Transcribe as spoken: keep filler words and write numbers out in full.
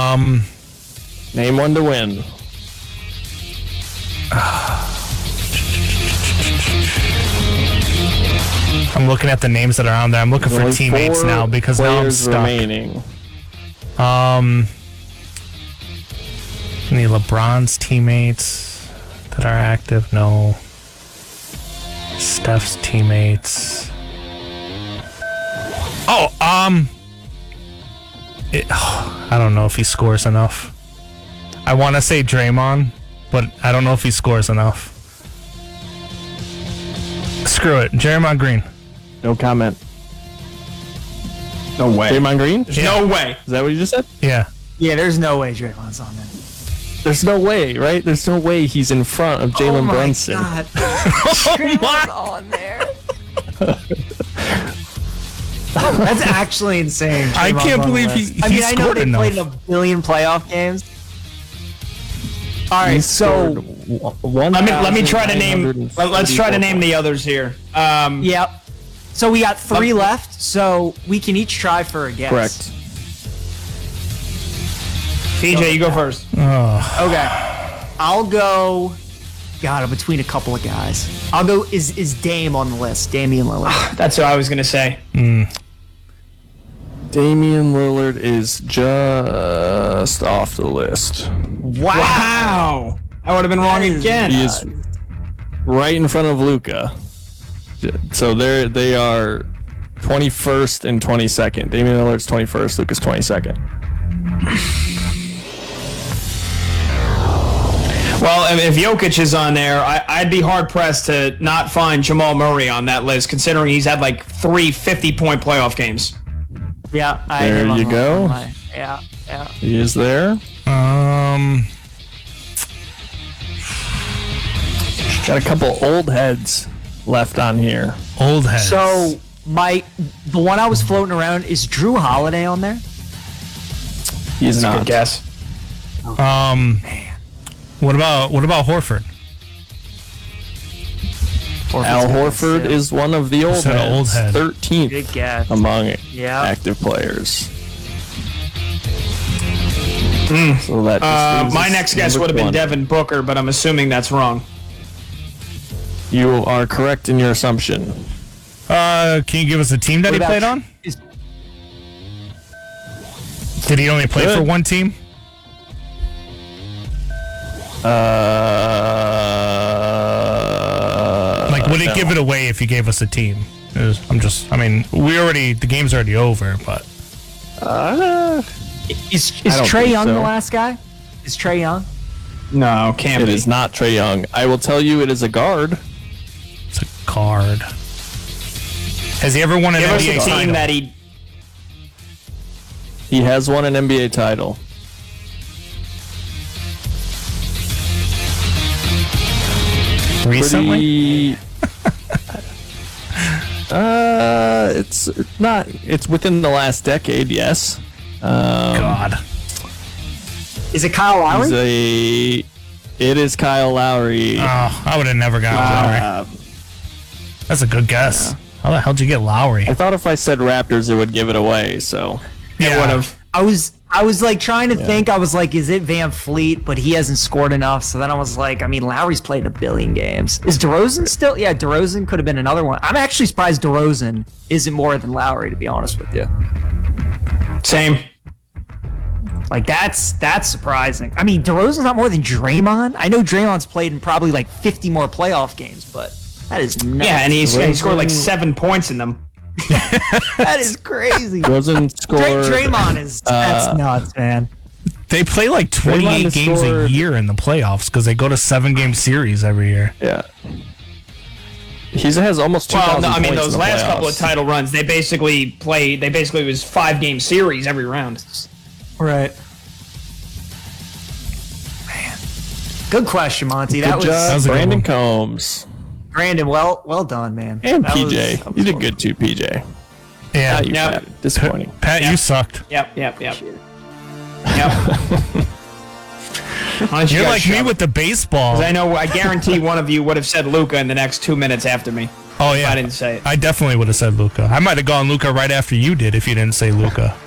Um, Name one to win. I'm looking at the names that are on there. I'm looking for Only teammates four now because now I'm players stuck. remaining. Um, any LeBron's teammates that are active? No. Steph's teammates. Oh, um, it, oh, I don't know if he scores enough. I want to say Draymond, but I don't know if he scores enough. Screw it, Draymond Green. No comment. No way. Draymond Green? There's Yeah. no way. Is that what you just said? Yeah. Yeah, there's no way Draymond's on there. There's no way, right? There's no way he's in front of Jalen oh my Brunson. God. Draymond's on there. That's actually insane. I Draymond's can't on the believe he- list. he I mean, I know scored they enough. played in a billion playoff games. All right, He so scored one Let me let me try to name. Let, let's try to name the others here. Um, yep. So we got three Um, left, so we can each try for a guess. Correct. P J, you go first. Oh, Okay. I'll go. God, I'm between a couple of guys. I'll go. Is is Dame on the list? Damian Lillard. That's what I was gonna say. Damian Lillard is just off the list. Wow. I would have been wrong again. He is right in front of Luka. So they're they are twenty-first and twenty-second. Damian Lillard's twenty-first, Luka's twenty-second. Well, if Jokic is on there, I, I'd be hard pressed to not find Jamal Murray on that list, considering he's had like three fifty-point playoff games. Yeah. I There him on you the- go. on my- Yeah. Yeah. He is there. um, Got a couple old heads left on here. old heads. So my the one I was floating around is Drew Holiday on there. He's not. Good guess. um, what about what about Horford? Al Horford is one of the old Said heads. old head. thirteenth Good guess. among Yeah. active players. So that just Uh, leaves my us next guess number would have been one. Devin Booker, but I'm assuming that's wrong. You are correct in your assumption. Uh, can you give us a team that What he about- played on? is- Did he only play Good. for one team? Uh, Like, would it no. give it away if you gave us a team? It was- I'm just, I mean, we already, the game's already over, but Uh, Is I is don't Trey think Young so. the last guy? Is Trey Young? No, can't it be. is not Trae Young. I will tell you, it is a guard. it's a card. Has he ever won an Give us N B A a team title? that he. He has won an N B A title. Recently? Pretty- uh, it's not. It's within the last decade. Yes. Um, God. Is it Kyle He's Lowry? a. It is Kyle Lowry. Oh, I would have never gotten Lowry. Uh, That's a good guess. How the hell did you get Lowry? I thought if I said Raptors, it would give it away. So Yeah. would have. I was I was like trying to think. I was like, is it Van Fleet? But he hasn't scored enough. So then I was like, I mean, Lowry's played a billion games. Is DeRozan still? Yeah, DeRozan could have been another one. I'm actually surprised DeRozan isn't more than Lowry, to be honest with you. Same. Like that's that's surprising. I mean, DeRozan's not more than Draymond. I know Draymond's played in probably like fifty more playoff games, but that is nuts. Yeah, and he's, he scored like seven points in them. that is crazy. Dray- Rosen scored. Draymond is that's uh, nuts, man. They play like twenty-eight has games a scored- year in the playoffs because they go to seven-game series every year. Yeah. He has almost two Well, thousand no, I mean points those in the last couple of playoffs. title runs, they basically play. They basically was five game series every round. Right. Man. Good question, Monty. That Good was job, that was a good Brandon one. Combs Brandon. Well, well done, man. and That P was- J. that was You did fun. good too, P J. Yeah. Not you, Yeah. Pat. Disappointing. Pat, you sucked. Yep, yep, yep. Yep. Why don't you You're guys like shut me up? with the baseball. I know. I guarantee one of you would have said Luca in the next two minutes after me. Oh yeah, I didn't say it. I definitely would have said Luca. I might have gone Luca right after you did if you didn't say Luca.